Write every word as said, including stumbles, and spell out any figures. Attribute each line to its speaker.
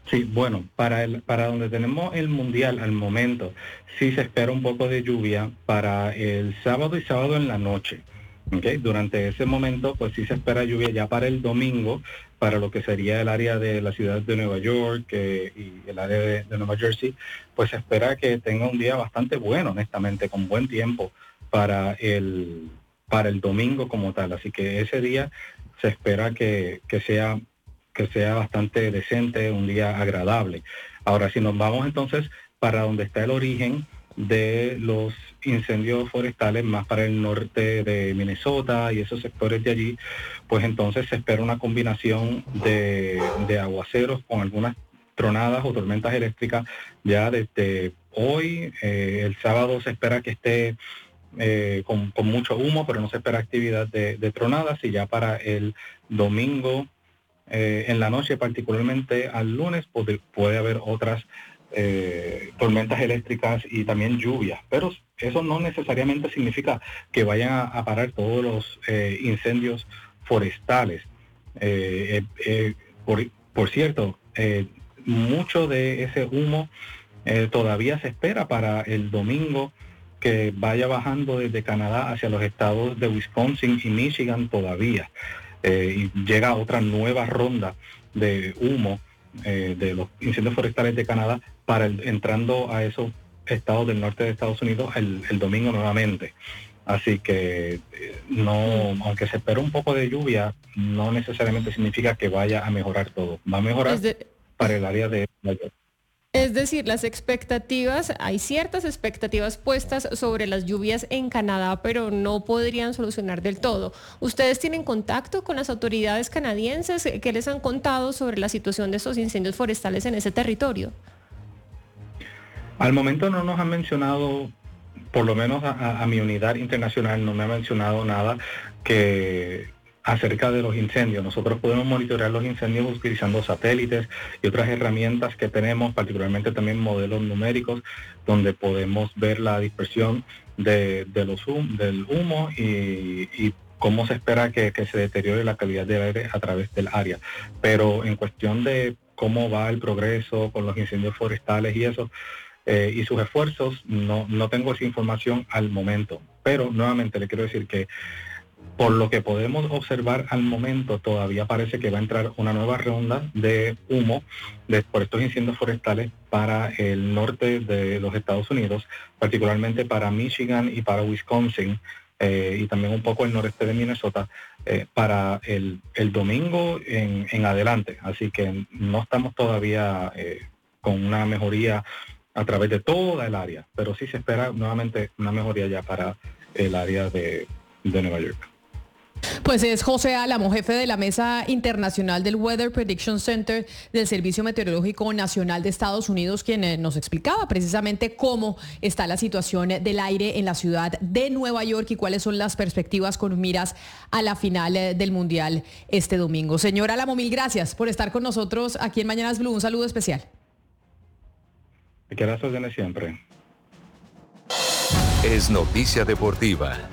Speaker 1: Sí, bueno, para el, para donde tenemos el mundial al momento, sí se espera un poco de lluvia para el sábado y sábado en la noche. ¿Ok? Durante ese momento, pues sí se espera lluvia ya para el domingo, para lo que sería el área de la ciudad de Nueva York eh, y el área de, de Nueva Jersey, pues se espera que tenga un día bastante bueno, honestamente, con buen tiempo para el, para el domingo como tal. Así que ese día se espera que, que sea que sea bastante decente, un día agradable. Ahora, si nos vamos entonces para donde está el origen de los incendios forestales, más para el norte de Minnesota y esos sectores de allí, pues entonces se espera una combinación de, de aguaceros con algunas tronadas o tormentas eléctricas ya desde hoy. Eh, el sábado se espera que esté eh, con, con mucho humo, pero no se espera actividad de, de tronadas, y ya para el domingo eh, en la noche, particularmente al lunes, puede, puede haber otras eh, tormentas eléctricas y también lluvias, pero eso no necesariamente significa que vayan a, a parar todos los eh, incendios forestales. Eh, eh, eh, por, por cierto, eh, mucho de ese humo eh, todavía se espera para el domingo, que vaya bajando desde Canadá hacia los estados de Wisconsin y Michigan todavía. Eh, y llega otra nueva ronda de humo eh, de los incendios forestales de Canadá para el, entrando a esos estados del norte de Estados Unidos el, el domingo nuevamente. Así que eh, no, aunque se espera un poco de lluvia, no necesariamente significa que vaya a mejorar todo. Va a mejorar
Speaker 2: Es de,
Speaker 1: para el área de Nueva York.
Speaker 2: Es decir, las expectativas, hay ciertas expectativas puestas sobre las lluvias en Canadá, pero no podrían solucionar del todo. ¿Ustedes tienen contacto con las autoridades canadienses? ¿Qué les han contado sobre la situación de estos incendios forestales en ese territorio?
Speaker 1: Al momento no nos han mencionado, por lo menos a, a, a mi unidad internacional no me ha mencionado nada que acerca de los incendios. Nosotros podemos monitorear los incendios utilizando satélites y otras herramientas que tenemos, particularmente también modelos numéricos, donde podemos ver la dispersión de, de los hum, del humo y, y cómo se espera que, que se deteriore la calidad del aire a través del área. Pero en cuestión de cómo va el progreso con los incendios forestales y eso, eh, y sus esfuerzos, no, no tengo esa información al momento. Pero nuevamente le quiero decir que por lo que podemos observar al momento, todavía parece que va a entrar una nueva ronda de humo de, por estos incendios forestales para el norte de los Estados Unidos, particularmente para Michigan y para Wisconsin, eh, y también un poco el noreste de Minnesota, eh, para el, el domingo en, en adelante. Así que no estamos todavía eh, con una mejoría a través de toda el área, pero sí se espera nuevamente una mejoría ya para el área de, de Nueva York.
Speaker 3: Pues es José Álamo, jefe de la Mesa Internacional del Weather Prediction Center del Servicio Meteorológico Nacional de Estados Unidos, quien nos explicaba precisamente cómo está la situación del aire en la ciudad de Nueva York y cuáles son las perspectivas con miras a la final del Mundial este domingo. Señor Álamo, mil gracias por estar con nosotros aquí en Mañanas Blue. Un saludo especial.
Speaker 1: Que las órdenes siempre.
Speaker 4: Es noticia deportiva.